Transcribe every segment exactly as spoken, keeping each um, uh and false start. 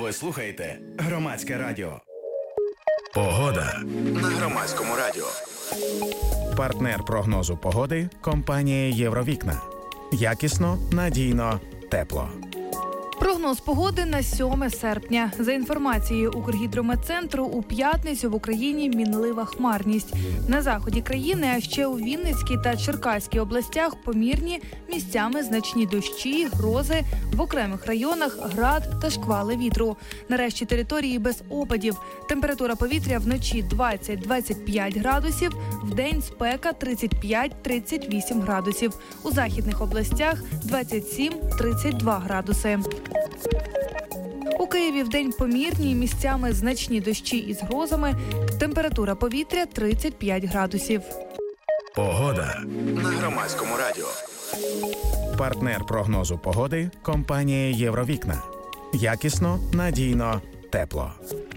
Ви слухаєте Громадське радіо. Погода на Громадському радіо. Партнер прогнозу погоди – компанія «Євровікна». Якісно, надійно, тепло. Прогноз погоди на сьоме серпня. За інформацією Укргідрометцентру, у п'ятницю в Україні мінлива хмарність. На заході країни, а ще у Вінницькій та Черкаській областях помірні, місцями значні дощі, грози, в окремих районах град та шквали вітру. На решті території без опадів. Температура повітря вночі двадцять-двадцять п'ять градусів, вдень спека тридцять п'ять - тридцять вісім градусів. У західних областях двадцять сім - тридцять два градуси. У Києві вдень помірні, місцями значні дощі із грозами. Температура повітря тридцять п'ять градусів. Погода на Громадському радіо. Партнер прогнозу погоди – компанія «Євровікна». Якісно, надійно, тепло.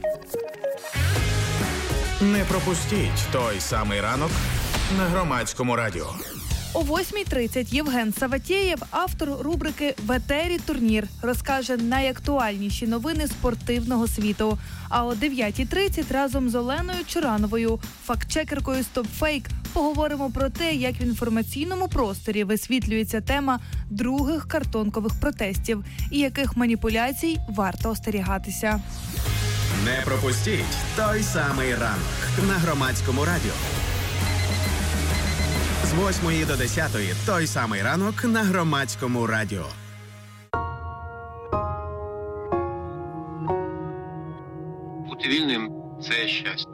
Не пропустіть той самий ранок на Громадському радіо. О восьмій тридцять Євген Саватєєв, автор рубрики «В етері турнір», розкаже найактуальніші новини спортивного світу. А о дев'ятій тридцять разом з Оленою Чорановою, фактчекеркою «Стопфейк», поговоримо про те, як в інформаційному просторі висвітлюється тема других картонкових протестів і яких маніпуляцій варто остерігатися. Не пропустіть той самий ранок на Громадському радіо. З восьмої до десятої той самий ранок на Громадському радіо. Бути вільним – це щастя.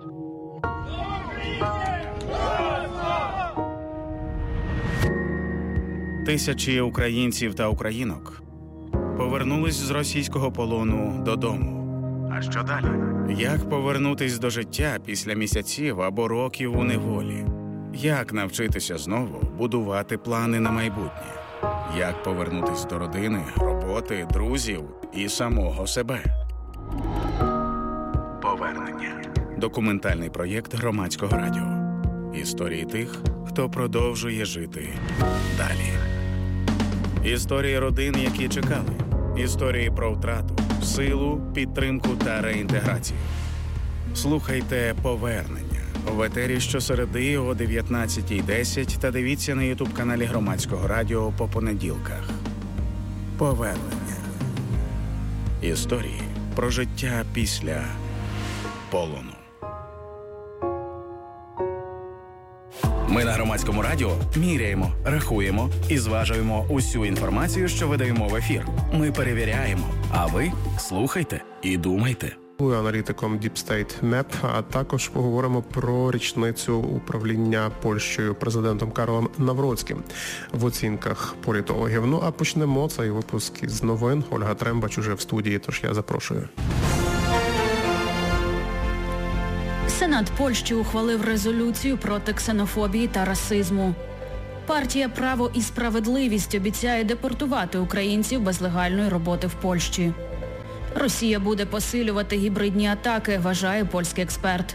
Тисячі українців та українок повернулись з російського полону додому. А що далі? Як повернутись до життя після місяців або років у неволі? Як навчитися знову будувати плани на майбутнє? Як повернутись до родини, роботи, друзів і самого себе? Повернення. Документальний проєкт Громадського радіо. Історії тих, хто продовжує жити далі. Історії родин, які чекали. Історії про втрату, силу, підтримку та реінтеграцію. Слухайте «Повернення» в етері щосереди о дев'ятнадцятій десять та дивіться на ютуб-каналі Громадського радіо по понеділках. Повернення. Історії про життя після полону. Ми на Громадському радіо міряємо, рахуємо і зважуємо усю інформацію, що видаємо в ефір. Ми перевіряємо, а ви слухайте і думайте. Аналітиком Deep State Map, а також поговоримо про річницю управління Польщею президентом Карлом Навроцьким в оцінках політологів. Ну а почнемо цей випуск із новин. Ольга Трембач уже в студії, тож я запрошую. Сенат Польщі ухвалив резолюцію проти ксенофобії та расизму. Партія «Право і справедливість» обіцяє депортувати українців без легальної роботи в Польщі. Росія буде посилювати гібридні атаки, вважає польський експерт.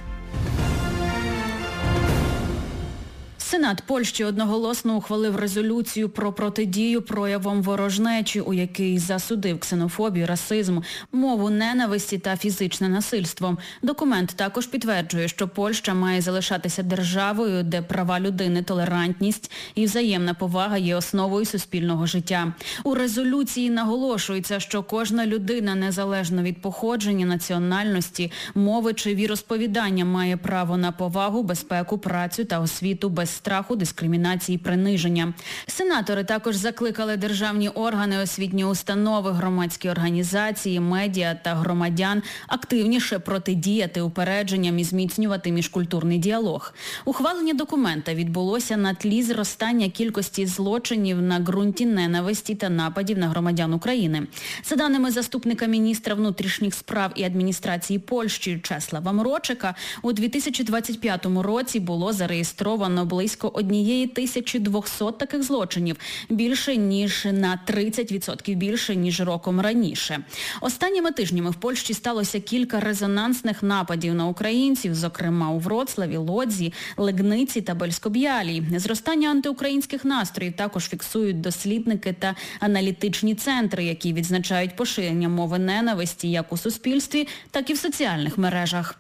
Сенат Польщі одноголосно ухвалив резолюцію про протидію проявам ворожнечі, у якій засудив ксенофобію, расизм, мову ненависті та фізичне насильство. Документ також підтверджує, що Польща має залишатися державою, де права людини, толерантність і взаємна повага є основою суспільного життя. У резолюції наголошується, що кожна людина, незалежно від походження, національності, мови чи віросповідання, має право на повагу, безпеку, працю та освіту без страху, дискримінації, приниження. Сенатори також закликали державні органи, освітні установи, громадські організації, медіа та громадян активніше протидіяти упередженням і зміцнювати міжкультурний діалог. Ухвалення документа відбулося на тлі зростання кількості злочинів на ґрунті ненависті та нападів на громадян України. За даними заступника міністра внутрішніх справ і адміністрації Польщі Чеслава Мрочика, у дві тисячі двадцять п'ятому році було зареєстровано близько близько однієї тисячі двохсот таких злочинів, більше ніж на тридцять відсотків більше, ніж роком раніше. Останніми тижнями в Польщі сталося кілька резонансних нападів на українців, зокрема у Вроцлаві, Лодзі, Легниці та Бельсько-Б'ялі. Зростання антиукраїнських настроїв також фіксують дослідники та аналітичні центри, які відзначають поширення мови ненависті як у суспільстві, так і в соціальних мережах.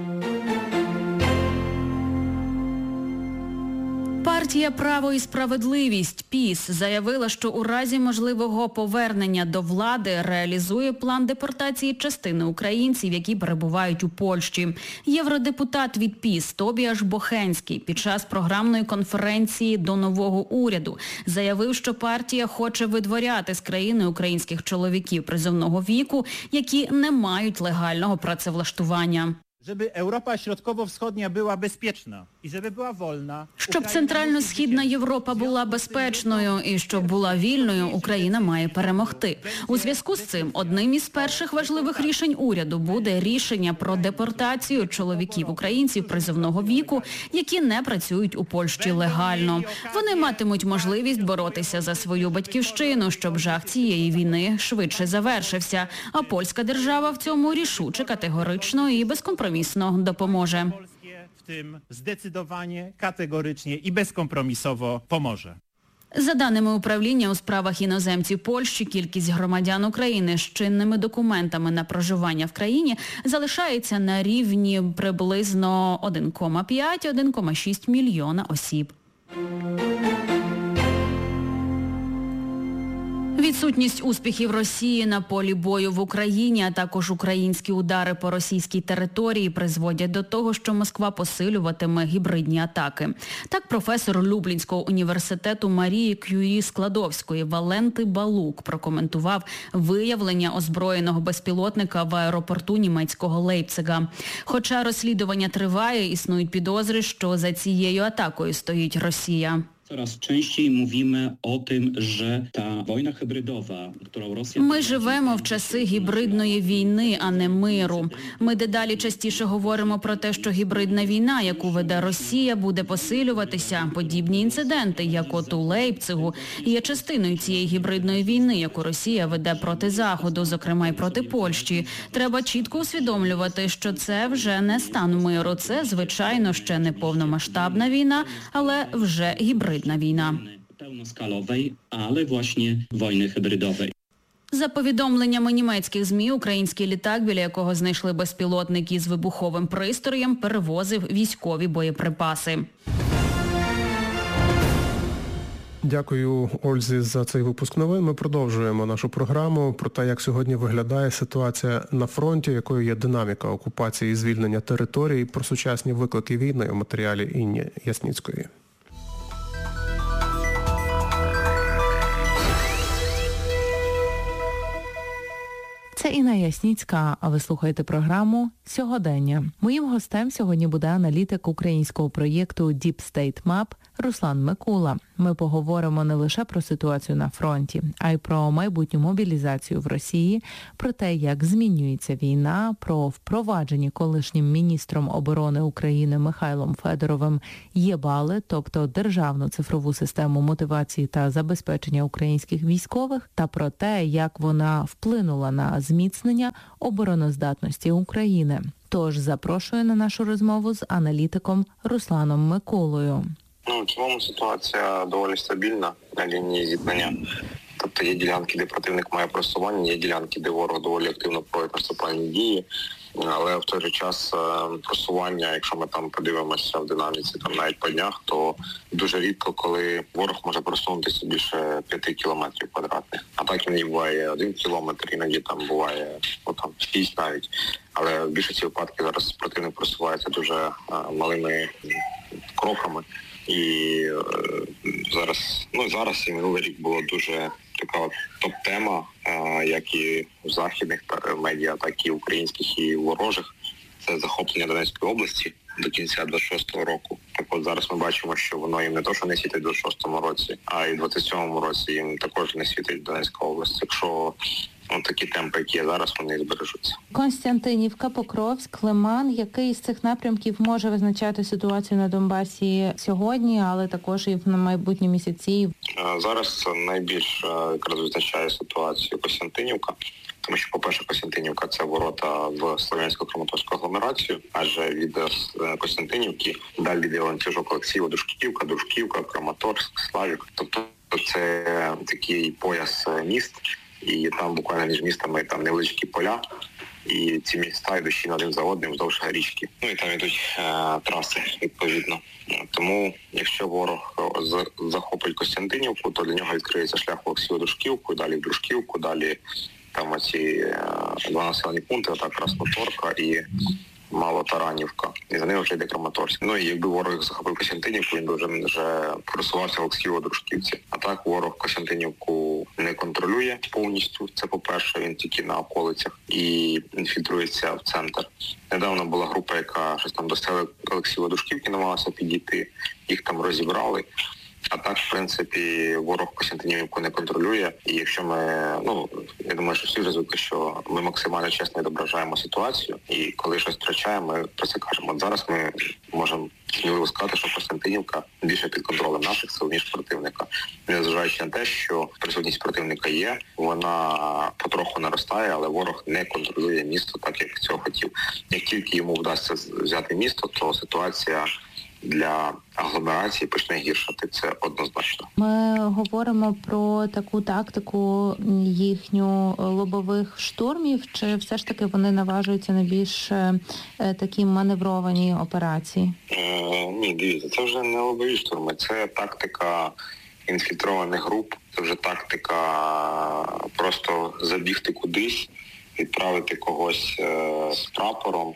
Партія «Право і справедливість» ПІС заявила, що у разі можливого повернення до влади реалізує план депортації частини українців, які перебувають у Польщі. Євродепутат від ПІС Тобіаш Бохенський під час програмної конференції до нового уряду заявив, що партія хоче видворяти з країни українських чоловіків призовного віку, які не мають легального працевлаштування. Żeby Europa Środkowo-Wschodnia była bezpieczna i żeby była wolna. Щоб Центрально-Східна Європа була безпечною і щоб була вільною, Україна має перемогти. У зв'язку з цим одним із перших важливих рішень уряду буде рішення про депортацію чоловіків-українців призовного віку, які не працюють у Польщі легально. Вони матимуть можливість боротися за свою батьківщину, щоб жах цієї війни швидше завершився. А польська держава в цьому рішуче, категорично і безкомпромісно допоможе. W tym zdecydowanie, kategorycznie i bezkompromisowo pomoże. За даними управління у справах іноземців Польщі, кількість громадян України з чинними документами на проживання в країні залишається на рівні приблизно один кома п'ять - один кома шість мільйона осіб. Відсутність успіхів Росії на полі бою в Україні, а також українські удари по російській території призводять до того, що Москва посилюватиме гібридні атаки. Так, професор Люблінського університету Марії Кюрі-Складовської Валенти Балук прокоментував виявлення озброєного безпілотника в аеропорту німецького Лейпцига. Хоча розслідування триває, існують підозри, що за цією атакою стоїть Росія. Coraz częściej mówimy o tym, że ta wojna hybrydowa, którą Rosja... Ми живемо в часи гібридної війни, а не миру. Ми дедалі частіше говоримо про те, що гібридна війна, яку веде Росія, буде посилюватися. Подібні інциденти, як от у Лейпцигу, є частиною цієї гібридної війни, яку Росія веде проти Заходу, зокрема й проти Польщі. Треба чітко усвідомлювати, що це вже не стан миру. Це, звичайно, ще не повномасштабна війна, але вже гібридна війна. Pełnoskalowej, ale właśnie wojny hybrydowej. За повідомленнями німецьких ЗМІ, український літак, біля якого знайшли безпілотник із вибуховим пристроєм, перевозив військові боєприпаси. Дякую, Ользі, за цей випуск новин. Ми продовжуємо нашу програму про те, як сьогодні виглядає ситуація на фронті, якою є динаміка окупації і звільнення територій, про сучасні виклики війни у матеріалі Інні Ясніцької. Це Інна Ясніцька, а ви слухаєте програму «Сьогодення». Моїм гостем сьогодні буде аналітик українського проєкту Deep State Map Руслан Микула. Ми поговоримо не лише про ситуацію на фронті, а й про майбутню мобілізацію в Росії, про те, як змінюється війна, про впроваджені колишнім міністром оборони України Михайлом Федоровим ЄБАЛи, тобто державну цифрову систему мотивації та забезпечення українських військових, та про те, як вона вплинула на зміцнення обороноздатності України. Тож запрошую на нашу розмову з аналітиком Русланом Микулою. Ну, в цілому ситуація доволі стабільна на лінії зіткнення. Тобто є ділянки, де противник має просування, є ділянки, де ворог доволі активно проводить наступальні дії. Але в той же час просування, якщо ми там подивимося в динаміці там навіть по днях, то дуже рідко, коли ворог може просунутися більше п'яти кілометрів квадратних. А так іноді буває один кілометр, іноді там буває ну, там, шість навіть. Але в більшості випадків зараз противник просувається дуже а, малими кроками. І е, зараз, ну зараз і минулий рік було дуже така от топ-тема, е, як і в західних медіа, так і українських, і ворожих. Це захоплення Донецької області до кінця двадцять шостого року. Так от зараз ми бачимо, що воно їм не то, що не світить в двадцять шостому році, а й в двадцять сьомому році їм також не світить Донецька область. Якщо от такі темпи, які є зараз, вони збережуться. Константинівка, Покровськ, Лиман. Який з цих напрямків може визначати ситуацію на Донбасі сьогодні, але також і на майбутні місяці? Зараз найбільш якраз визначає ситуацію Костянтинівка. Тому що, по-перше, Костянтинівка – це ворота в Слов'янсько-Краматорську агломерацію, адже від Костянтинівки далі йде ланцюжок Олексіїв, Дружківка, Дружківка, Краматорськ, Славік. Тобто це такий пояс міст, і там буквально між містами там невеличкі поля, і ці міста йдуть ще один за одним вздовж річки. Ну і там йдуть е, траси, відповідно. Тому, якщо ворог захопить Костянтинівку, то для нього відкриється шлях в Олексіїв, Дружківку, далі в Дружківку, далі там оці два населені пункти, так Красноторка і Малотаранівка. І за ними вже йде Краматорськ. Ну і якби ворог захопив Костянтинівку, він би вже, вже просувався в Олексіїво-Дружківці. А так ворог Костянтинівку не контролює повністю. Це по-перше, він тільки на околицях і інфільтрується в центр. Недавно була група, яка щось там до сели Олексіїво-Дружківки намагалася підійти. Їх там розібрали. А так, в принципі, ворог Костянтинівку не контролює. І якщо ми, ну, я думаю, що всі вже звикли, що ми максимально чесно відображаємо ситуацію. І коли щось втрачаємо, ми про це кажемо. От зараз ми можемо сміливо сказати, що Костянтинівка більше під контролем наших сил, ніж противника. Незважаючи на те, що присутність противника є, вона потроху наростає, але ворог не контролює місто так, як цього хотів. Як тільки йому вдасться взяти місто, то ситуація для агломерації почне гіршати, це однозначно. Ми говоримо про таку тактику їхню лобових штурмів, чи все ж таки вони наважуються на більш е, такі маневровані операції? Е, ні, дивіться, це вже не лобові штурми, це тактика інфільтрованих груп, це вже тактика просто забігти кудись, відправити когось е, з прапором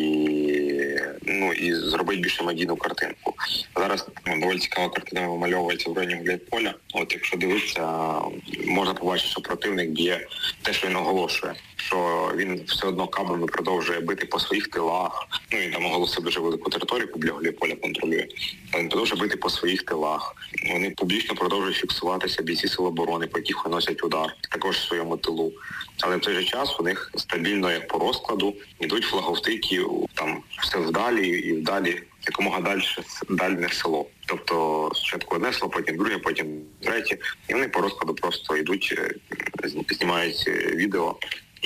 і, ну, і зробити більш медійну картинку. Зараз ну, доволі цікава картина вимальовується в районі Гуляйполя. От якщо дивитися, можна побачити, що противник б'є те, що він оголошує, що він все одно кабами продовжує бити по своїх тилах. Ну, він там оголосив дуже велику територію, біля Гуляйполя контролює. А він продовжує бити по своїх тилах. Вони публічно продовжують фіксуватися бійці Сил оборони, по яких виносять удар, також в своєму тилу. Але в той же час у них стабільно, як по розкладу, йдуть флаговтики, там все вдалі і вдалі, якомога далі, дальне село. Тобто спочатку одне село, потім друге, потім третє. І вони по розкладу просто йдуть, знімають відео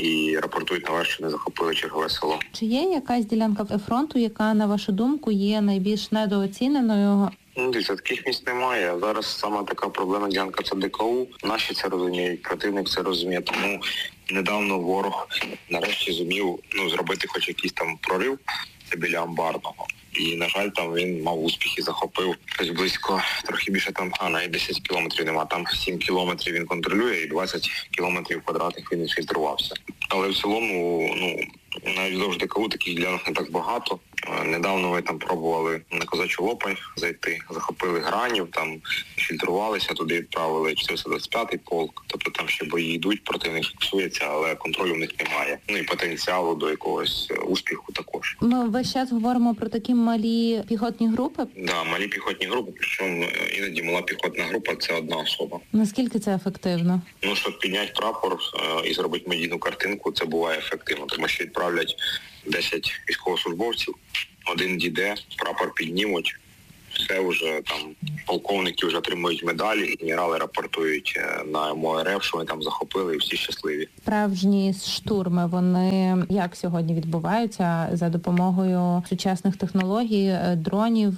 і рапортують на вас, що не захопили чергове село. Чи є якась ділянка фронту, яка, на вашу думку, є найбільш недооціненою? Ну, дивіться, таких місць немає. Зараз сама така проблемна ділянка – це Д К У. Наші це розуміють, противник це розуміє. Тому недавно ворог нарешті зумів ну, зробити хоч якийсь там прорив, це біля Амбарного. І, на жаль, там він мав успіхи, захопив десь близько, трохи більше там, а навіть десять кілометрів нема. Там сім кілометрів він контролює і двадцять кілометрів квадратних він інфільтрувався. Але в цілому, ну, навіть вздовж Д К У таких ділянок не так багато. Недавно ми там пробували на Козачу Лопань зайти, захопили Гранів, там фільтрувалися, туди відправили чотириста двадцять п'ятий полк. Тобто там ще бої йдуть, противник фіксується, але контролю в них немає. Ну і потенціалу до якогось успіху також. Ми весь час говоримо про такі малі піхотні групи? Так, да, малі піхотні групи, причому іноді мала піхотна група – це одна особа. Наскільки це ефективно? Ну, щоб підняти прапор е- і зробити медійну картинку, це буває ефективно, тому що відправлять десять військовослужбовців, один дійде, прапор піднімуть, все вже там, полковники вже отримують медалі, генерали рапортують на М О Р Ф, що вони там захопили, і всі щасливі. Справжні штурми, вони як сьогодні відбуваються? За допомогою сучасних технологій, дронів,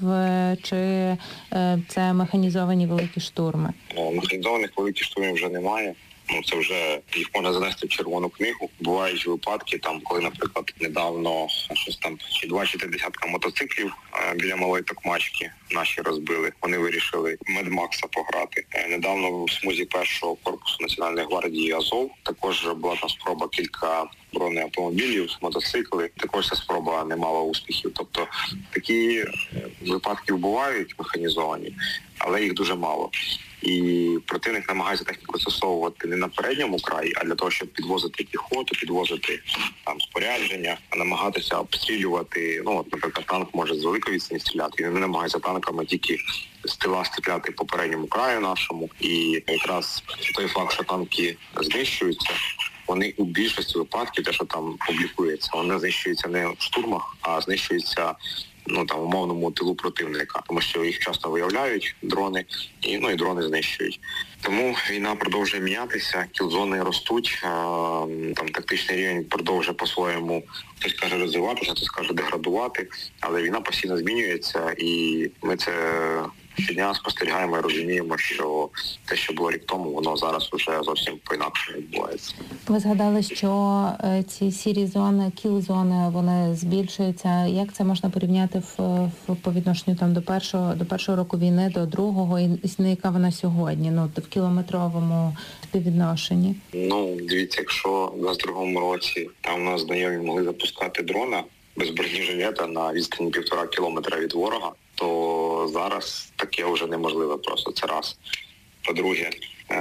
чи це механізовані великі штурми? Механізованих великих штурмів вже немає. Ну, це вже їх можна занести в червону книгу. Бувають випадки, там, коли, наприклад, недавно щось там чи два чи три десятка мотоциклів е, біля Малої Токмачки наші розбили. Вони вирішили Медмакса пограти. Е, недавно в смузі першого корпусу Національної гвардії Азов також була там спроба кілька бронеавтомобілів, мотоцикли. Також ця спроба не мала успіхів. Тобто такі випадки бувають механізовані, але їх дуже мало. І противник намагається техніку застосовувати не на передньому краї, а для того, щоб підвозити піхоту, підвозити там спорядження, а намагатися обстрілювати. Ну, от, наприклад, танк може з великої відстані стріляти, і вони намагаються танками тільки з тила стріляти по передньому краю нашому. І якраз той факт, що танки знищуються, вони у більшості випадків, те, що там публікується, вони знищуються не в штурмах, а знищуються ну там умовному тилу противника, тому що їх часто виявляють дрони, і ну і дрони знищують. Тому війна продовжує мінятися, кілзони ростуть, там тактичний рівень продовжує по-своєму, хтось каже розвиватися, хтось каже деградувати, але війна постійно змінюється, і ми це щодня спостерігаємо і розуміємо, що те, що було рік тому, воно зараз вже зовсім по-інакше відбувається. Ви згадали, що ці сірі зони, кіл-зони, вони збільшуються. Як це можна порівняти в, в по відношенню там до першого до першого року війни, до другого, і яка вона сьогодні, ну в кілометровому співвідношенні? Ну, дивіться, якщо в двадцять другому році там у нас знайомі могли запускати дрона без бронежилета на відстані півтора кілометра від ворога, то зараз таке вже неможливо просто, це раз. По-друге,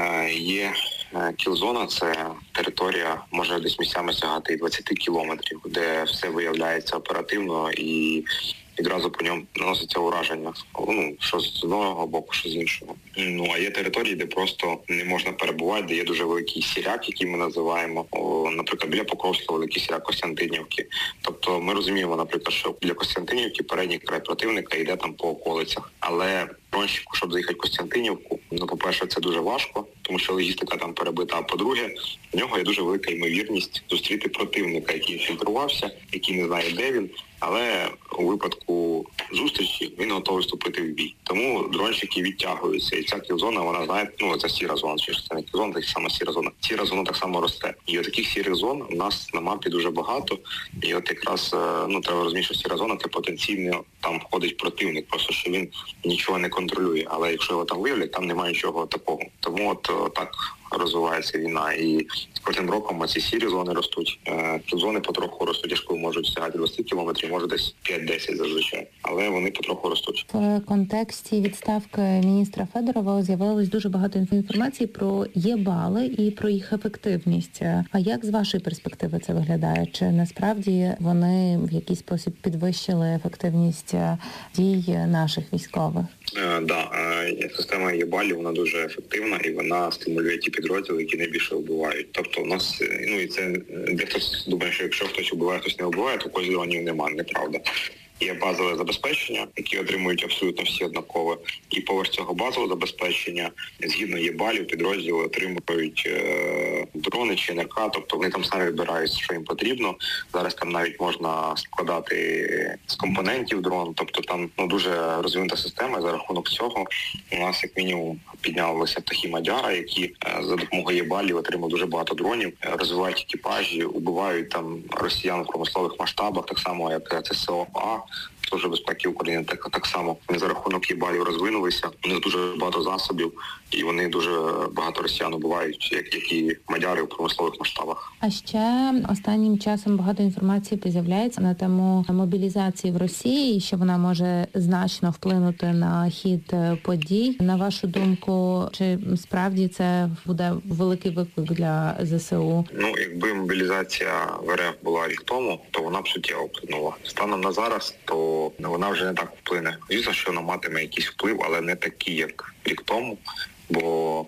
є кілзона, це територія, може десь місцями сягати і двадцять кілометрів, де все виявляється оперативно і відразу по ньому наноситься ураження. Ну, що з одного боку, що з іншого. Ну, а є території, де просто не можна перебувати, де є дуже великий сіряк, який ми називаємо. О, наприклад, біля Покровського великий сіряк Костянтинівки. Тобто ми розуміємо, наприклад, що біля Костянтинівки передній край противника йде там по околицях. Але дронщику, щоб заїхати в Костянтинівку, ну, по-перше, це дуже важко, тому що логістика там перебита. А по-друге, в нього є дуже велика ймовірність зустріти противника, який інфільтрувався, який не знає, де він, але у випадку зустрічі він готовий вступити в бій. Тому дронщики відтягуються. І ця кілзона, вона, знає, ну, це сіра зона, чи це не кілзона, це сама сіра зона. Сіра зона так само росте. І от таких сірих зон у нас на мапі дуже багато. І от якраз, ну, треба розуміти, що сіра зона – це потенційно там входить противник, просто що він нічого не контролює. Але якщо його там виявлять, там немає нічого такого. Тому от так розвивається війна. І з кожним роком ці сірі зони ростуть. Кілзони потроху ростуть, яшко можуть сягати двадцять кілометрів, може десь п'ять-десять зазвичай. Але вони потроху ростуть. В контексті відставки міністра Федорова з'явилось дуже багато інформації про є-бали і про їх ефективність. А як з вашої перспективи це виглядає? Чи насправді вони в якийсь спосіб підвищили ефективність дій наших військових? Так, да. Система є-балів, вона дуже ефективна і вона стимулює ті підрозділи, які найбільше вбивають. Тобто у нас, ну і це, дехтось думає, що якщо хтось вбиває, хтось не вбиває, то козлів немає, неправда. Є базове забезпечення, які отримують абсолютно всі однаково. І поверх цього базового забезпечення, згідно є-балів, підрозділи отримують е, дрони чи ен ер ка, тобто вони там самі вибирають, що їм потрібно. Зараз там навіть можна складати з компонентів дрон, тобто там ну, дуже розвинута система. За рахунок цього у нас як мінімум піднялися птахи Мадяра, які е, за допомогою є-балів отримують дуже багато дронів, е, розвивають екіпажі, убивають там росіян в промислових масштабах, так само як це ес о а. Служба безпеки України так, так само вони за рахунок є-балів розвинулися. У них дуже багато засобів, і вони дуже багато росіян убивають, як, як і мадяри в промислових масштабах. А ще останнім часом багато інформації з'являється на тему мобілізації в Росії, що вона може значно вплинути на хід подій. На вашу думку, чи справді це буде великий виклик для зе се у? Ну, якби мобілізація в ер еф була рік тому, то вона б суттєво вплинула. Станом на зараз, то вона вже не так вплине. Звісно, що вона матиме якийсь вплив, але не такий, як рік тому. Бо,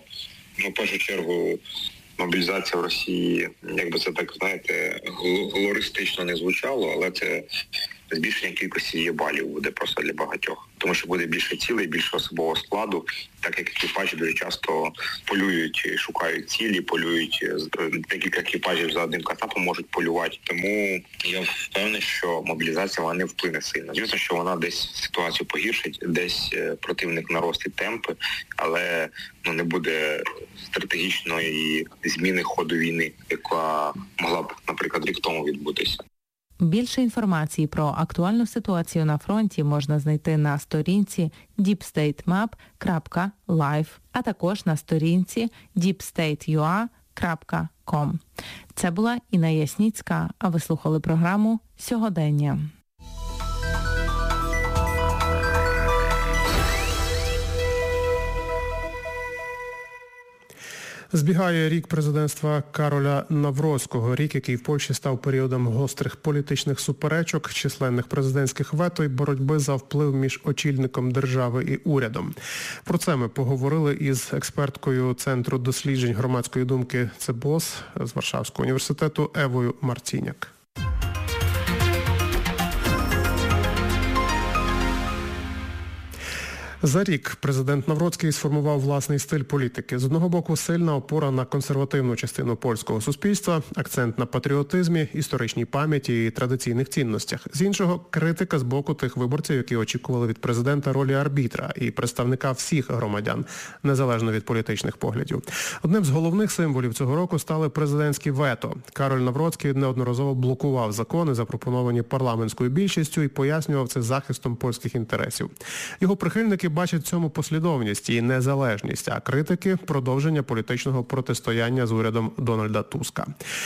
ну, в першу чергу, мобілізація в Росії, якби це так, знаєте, глористично не звучало, але це збільшення кількості є-балів буде просто для багатьох. Тому що буде більше цілей, більше особового складу, так як екіпажі дуже часто полюють, шукають цілі, полюють, декілька екіпажів за одним кацапом можуть полювати. Тому я впевнений, що мобілізація вона не вплине сильно. Звісно, що вона десь ситуацію погіршить, десь противник наростить темпи, але ну, не буде стратегічної зміни ходу війни, яка могла б, наприклад, рік тому відбутися. Більше інформації про актуальну ситуацію на фронті можна знайти на сторінці діпстейтмап крапка лайв, а також на сторінці діпстейтюа крапка ком. Це була Інна Ясніцька, а ви слухали програму «Сьогодення». Збігає рік президентства Кароля Навроцького, рік, який в Польщі став періодом гострих політичних суперечок, численних президентських вето і боротьби за вплив між очільником держави і урядом. Про це ми поговорили із експерткою Центру досліджень громадської думки ЦЕБОС з Варшавського університету Евою Марціняк. За рік президент Навроцький сформував власний стиль політики. З одного боку, сильна опора на консервативну частину польського суспільства, акцент на патріотизмі, історичній пам'яті і традиційних цінностях. З іншого, критика з боку тих виборців, які очікували від президента ролі арбітра і представника всіх громадян, незалежно від політичних поглядів. Одним з головних символів цього року стали президентські вето. Кароль Навроцький неодноразово блокував закони, запропоновані парламентською більшістю, і пояснював це захистом польських інтересів. Його прихильники бачать в цьому послідовність і незалежність, а критики – продовження політичного протистояння з урядом Дональда Туска.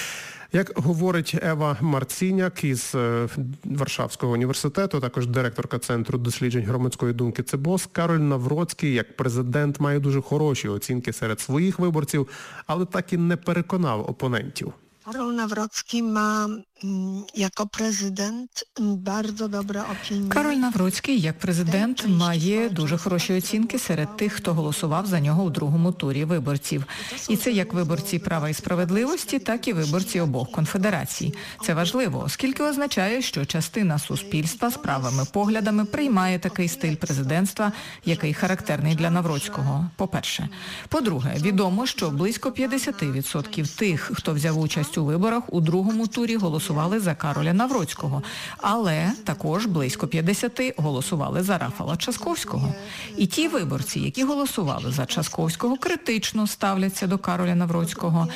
Як говорить Ева Марціняк із Варшавського університету, також директорка Центру досліджень громадської думки ЦЕБОС, Кароль Навроцький як президент має дуже хороші оцінки серед своїх виборців, але так і не переконав опонентів. Karol Nawrocki ma jako prezydent bardzo dobre opinie. Кароль Навроцький як президент має дуже хороші оцінки серед тих, хто голосував за нього у другому турі виборців. І це як виборці «Права і справедливості», так і виборці обох конфедерацій. Це важливо, оскільки означає, що частина суспільства з правими поглядами приймає такий стиль президентства, який характерний для Навроцького, по-перше. По-друге, відомо, що близько п'ятдесят відсотків тих, хто взяв участь у виборах, у другому турі голосували за Кароля Навроцького, але також близько п'ятдесят голосували за Рафала Часковського. І ті виборці, які голосували за Часковського, критично ставляться до Кароля Навроцького.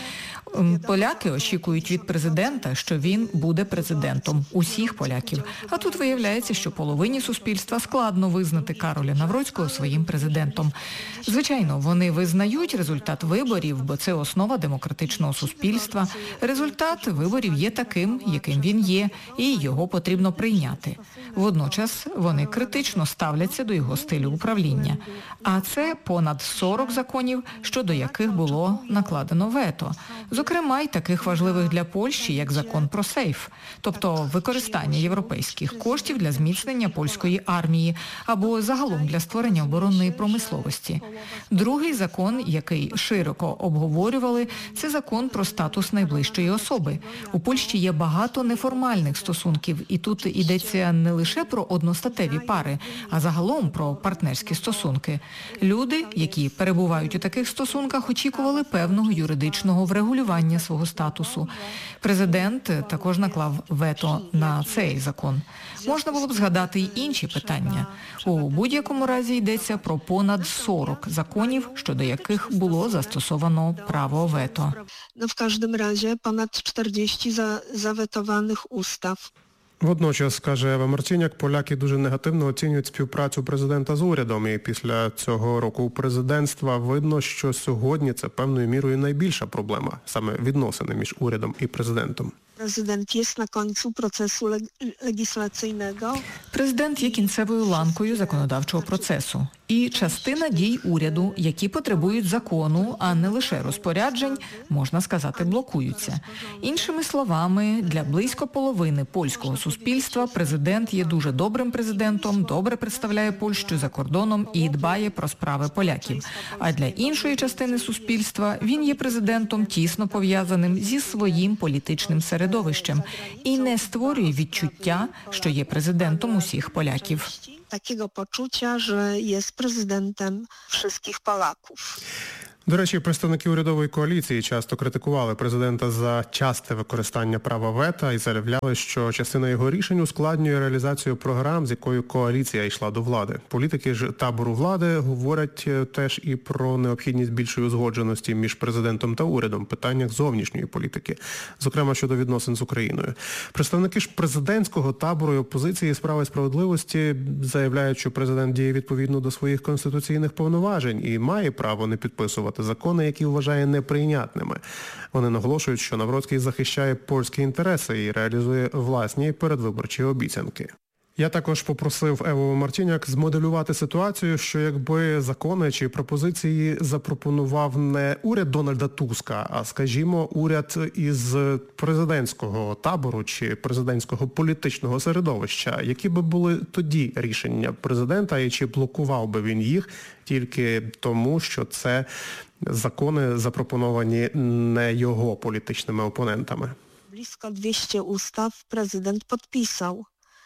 Поляки очікують від президента, що він буде президентом усіх поляків. А тут виявляється, що половині суспільства складно визнати Кароля Навроцького своїм президентом. Звичайно, вони визнають результат виборів, бо це основа демократичного суспільства. Результат виборів є таким, яким він є, і його потрібно прийняти. Водночас вони критично ставляться до його стилю управління. А це понад сорок законів, щодо яких було накладено вето. Зокрема, й таких важливих для Польщі, як закон про сейф, тобто використання європейських коштів для зміцнення польської армії або загалом для створення оборонної промисловості. Другий закон, який широко обговорювали, це закон про статус найближчої особи. У Польщі є багато неформальних стосунків, і тут йдеться не лише про одностатеві пари, а загалом про партнерські стосунки. Люди, які перебувають у таких стосунках, очікували певного юридичного врегулювання свого статусу. Президент також наклав вето на цей закон. Можна було б згадати й інші питання. У будь-якому разі йдеться про понад сорок законів, щодо яких було застосовано право вето. No w każdym razie ponad czterdzieści za, zawetowanych ustaw. Водночас, каже Ева Марціняк, поляки дуже негативно оцінюють співпрацю президента з урядом. І після цього року президентства видно, що сьогодні це певною мірою найбільша проблема, саме відносини між урядом і президентом. Президент є на кінці процесу легіслаційного. Президент є кінцевою ланкою законодавчого процесу. І частина дій уряду, які потребують закону, а не лише розпоряджень, можна сказати, блокуються. Іншими словами, для близько половини польського суспільства президент є дуже добрим президентом, добре представляє Польщу за кордоном і дбає про справи поляків. А для іншої частини суспільства він є президентом, тісно пов'язаним зі своїм політичним середовищем і не створює відчуття, що є президентом усіх поляків. Takiego poczucia, że jest prezydentem wszystkich Polaków. До речі, представники урядової коаліції часто критикували президента за часте використання права вето і заявляли, що частина його рішень ускладнює реалізацію програм, з якою коаліція йшла до влади. Політики ж табору влади говорять теж і про необхідність більшої узгодженості між президентом та урядом в питаннях зовнішньої політики, зокрема щодо відносин з Україною. Представники ж президентського табору і опозиції «Справа і справедливості» заявляють, що президент діє відповідно до своїх конституційних повноважень і має право не підписувати закони, які вважає неприйнятними. Вони наголошують, що Навроцький захищає польські інтереси і реалізує власні передвиборчі обіцянки. Я також попросив Еву Мартіняк змоделювати ситуацію, що якби закони чи пропозиції запропонував не уряд Дональда Туска, а, скажімо, уряд із президентського табору чи президентського політичного середовища, які би були тоді рішення президента і чи блокував би він їх тільки тому, що це закони запропоновані не його політичними опонентами. Близько двісті устав президент підписав.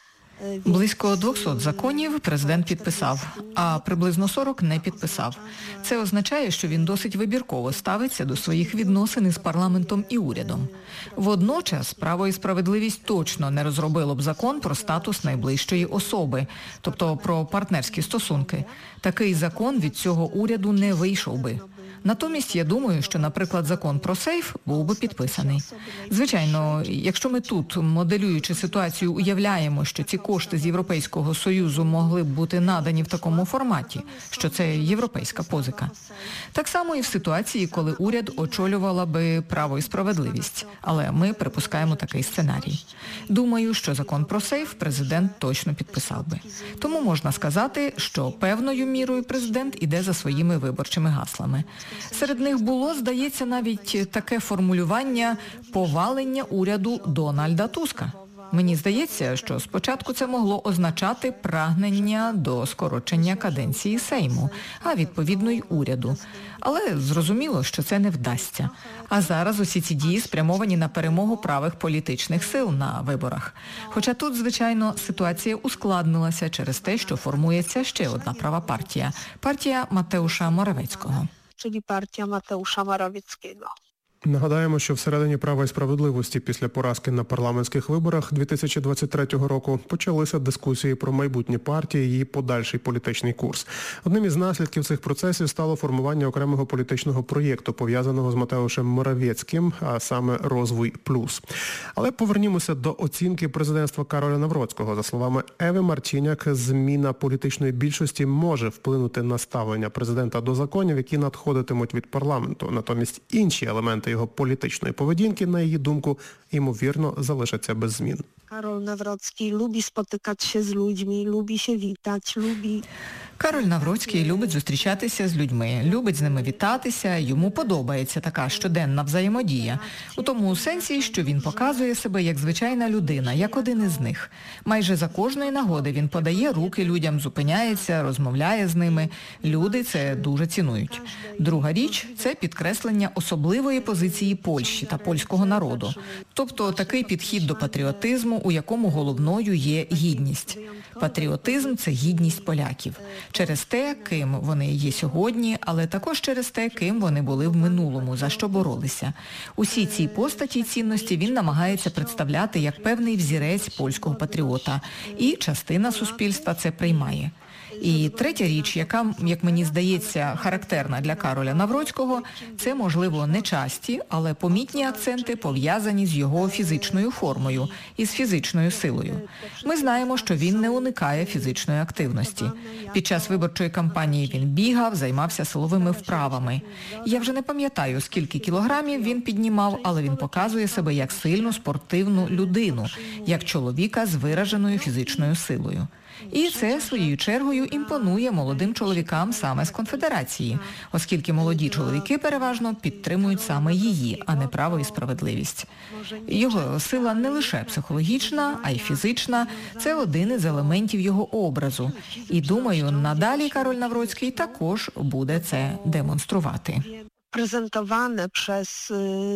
Близько двохсот законів президент підписав, а приблизно сорок не підписав. Це означає, що він досить вибірково ставиться до своїх відносин із парламентом і урядом. Водночас, «Право і справедливість» точно не розробило б закон про статус найближчої особи, тобто про партнерські стосунки. Такий закон від цього уряду не вийшов би. Натомість, я думаю, що, наприклад, закон про сейф був би підписаний. Звичайно, якщо ми тут, моделюючи ситуацію, уявляємо, що ці кошти з Європейського Союзу могли б бути надані в такому форматі, що це європейська позика. Так само і в ситуації, коли уряд очолювала би «Право і справедливість». Але ми припускаємо такий сценарій. Думаю, що закон про сейф президент точно підписав би. Тому можна сказати, що певною мірою президент іде за своїми виборчими гаслами. Серед них було, здається, навіть таке формулювання «повалення уряду Дональда Туска». Мені здається, що спочатку це могло означати прагнення до скорочення каденції Сейму, а відповідно й уряду. Але зрозуміло, що це не вдасться. А зараз усі ці дії спрямовані на перемогу правих політичних сил на виборах. Хоча тут, звичайно, ситуація ускладнилася через те, що формується ще одна права партія – партія Матеуша Моравецького. Czyli partia Mateusza Morawieckiego. Нагадаємо, що всередині «Права і справедливості» після поразки на парламентських виборах дві тисячі двадцять третього року почалися дискусії про майбутнє партії і її подальший політичний курс. Одним із наслідків цих процесів стало формування окремого політичного проєкту, пов'язаного з Матеушем Моравецьким, а саме «Розвой плюс». Але повернімося до оцінки президентства Кароля Навроцького. За словами Еви Мартіняк, зміна політичної більшості може вплинути на ставлення президента до законів, які надходитимуть від парламенту. Натомість інші елементи його політичної поведінки, на її думку, ймовірно, залишаться без змін. Karol Nawrocki lubi spotykać się z ludźmi, lubi się witać, lubi... Кароль Навроцький любить зустрічатися з людьми, любить з ними вітатися, йому подобається така щоденна взаємодія. У тому сенсі, що він показує себе як звичайна людина, як один із них. Майже за кожної нагоди він подає руки людям, зупиняється, розмовляє з ними. Люди це дуже цінують. Друга річ – це підкреслення особливої позиції Польщі та польського народу. Тобто такий підхід до патріотизму, у якому головною є гідність. Патріотизм – це гідність поляків. Через те, ким вони є сьогодні, але також через те, ким вони були в минулому, за що боролися. Усі ці постаті і цінності він намагається представляти як певний взірець польського патріота. І частина суспільства це приймає. І третя річ, яка, як мені здається, характерна для Кароля Навроцького, це, можливо, нечасті, але помітні акценти, пов'язані з його фізичною формою і з фізичною силою. Ми знаємо, що він не уникає фізичної активності. Під час виборчої кампанії він бігав, займався силовими вправами. Я вже не пам'ятаю, скільки кілограмів він піднімав, але він показує себе як сильну спортивну людину, як чоловіка з вираженою фізичною силою. І це, своєю чергою, імпонує молодим чоловікам саме з конфедерації, оскільки молоді чоловіки переважно підтримують саме її, а не право і справедливість. Його сила не лише психологічна, а й фізична. Це один із елементів його образу. І, думаю, надалі Кароль Навроцький також буде це демонструвати. Prezentowane przez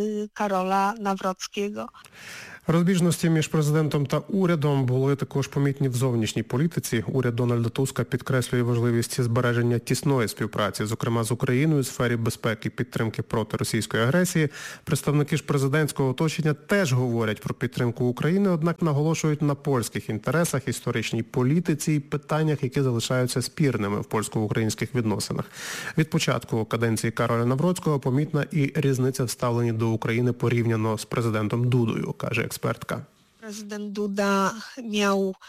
Karola Nawrockiego. Розбіжності між президентом та урядом були також помітні в зовнішній політиці. Уряд Дональда Туска підкреслює важливість збереження тісної співпраці, зокрема з Україною у сфері безпеки і підтримки проти російської агресії. Представники ж президентського оточення теж говорять про підтримку України, однак наголошують на польських інтересах, історичній політиці і питаннях, які залишаються спірними в польсько-українських відносинах. Від початку каденції Кароля Навроцького помітна і різниця в ставленні до України порівняно з президентом Дудою, каже експертка. Prezydent Duda miał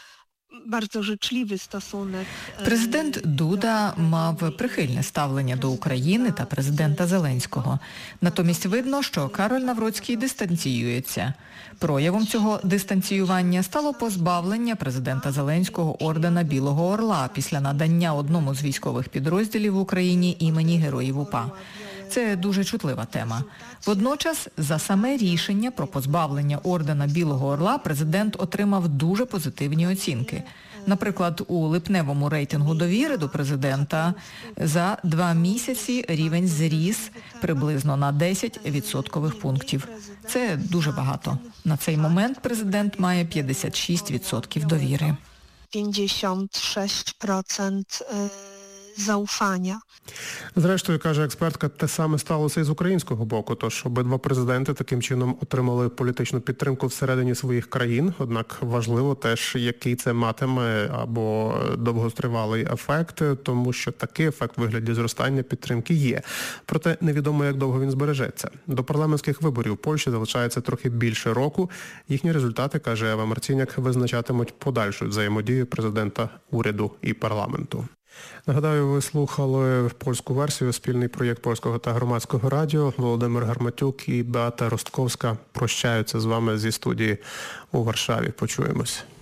bardzo życzliwy stosunek. Президент Дуда мав прихильне ставлення до України та президента Зеленського. Натомість видно, що Кароль Навроцький дистанціюється. Проявом цього дистанціювання стало позбавлення президента Зеленського ордена Білого Орла після надання одному з військових підрозділів в Україні імені Героїв УПА. Це дуже чутлива тема. Водночас, за саме рішення про позбавлення ордена Білого Орла президент отримав дуже позитивні оцінки. Наприклад, у липневому рейтингу довіри до президента за два місяці рівень зріс приблизно на десять відсоткових пунктів. Це дуже багато. На цей момент президент має п'ятдесят шість відсотків довіри. п'ятдесят шість відсотків заufania. Зрештою, каже експертка, те саме сталося і з українського боку, тож обидва президенти таким чином отримали політичну підтримку всередині своїх країн, однак важливо теж, який це матиме або довготривалий ефект, тому що такий ефект в вигляді зростання підтримки є. Проте невідомо, як довго він збережеться. До парламентських виборів в Польщі залишається трохи більше року. Їхні результати, каже Ева Марціняк, визначатимуть подальшу взаємодію президента, уряду і парламенту. Нагадаю, ви слухали польську версію, спільний проєкт Польського та Громадського радіо. Володимир Гарматюк і Беата Ростковська прощаються з вами зі студії у Варшаві. Почуємось.